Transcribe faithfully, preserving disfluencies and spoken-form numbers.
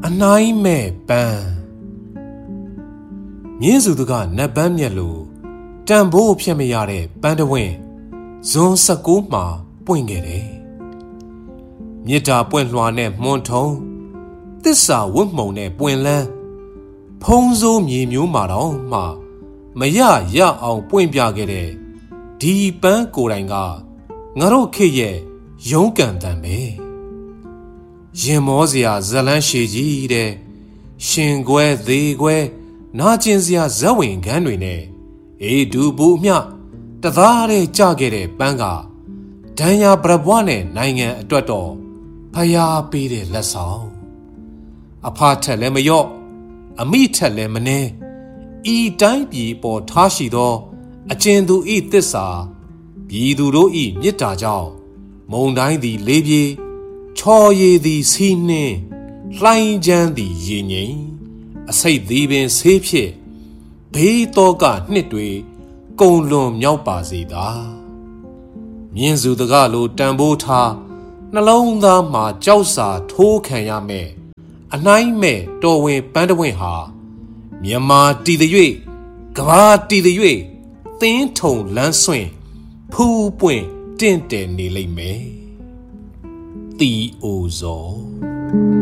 အနိုင်မဲ့ပန်းမြင်းစုသူကနတ်ပန်းမြက်လိုတန်ဖိုးဖြစ်မရတဲ့ပန်းတဝင်းဇွန်၁၉မှာပွင့်ခဲ့တယ်မြစ်တာပွင့်လွှာနဲ့မွန်ထုံသစ္စာဝတ်မှုံနဲ့ပွင့်လန်းဖုံးစိုးမြေမျိုးမှာတော့မှမရရအောင်ပွင့်ပြခဲ့တဲ့ဒီပန်းကိုယ်တိုင်ကငါတို့ခေတ်ရဲ့ရုံးကန်တန်ပဲရင်မောစရာဇလန်းရှည်ကြီးတဲ့ရှင်ခွဲသေးခွဲနာကျင်စရာဇက်ဝင်ခန်းတွေနဲ့အေးဒူဘူးမျှတသားတဲ့ကြခဲ့တဲ့ပန်းကဒဏ်ရာပြပွားနဲ့နိုင်ငံအတွက်တော့ဖျားပေးတဲ့လက်ဆောင်အဖထက်လည်းမလျော့အမိထက်လည်းမနှဲဤတိုင်းပြည်ပေါ်ထားရှိသောအကျဉ်သူဤသစ္စာပြည်သူတို့ဤမြစ်တာကြောင့်မုံတိုင်းသည်လေးပြေချော်ရည်သည်စီးနှင်းလှိုင်းချမ်းသည်ရေငိမ်အစိတ်သည်ပင်ဆေးဖြစ်ဘေးတော့ကနှစ်တွေကုံလွန်မြောက်ပါစေသာမြင်းစုတကလိုတန်ဖိုးထားနှလုံးသားမှာကြောက်စာထိုးခံရမယ်အနှိုင်းမဲ့တော်ဝင်ပန်းတဝင်းဟာမြန်မာတီသရွေ့ကဘာတီသရွေ့သင်းထုံလန်းဆွင့်ဖူးပွင့်တင့်တယ်နေလိမ့်မယ်တီအိုဇော်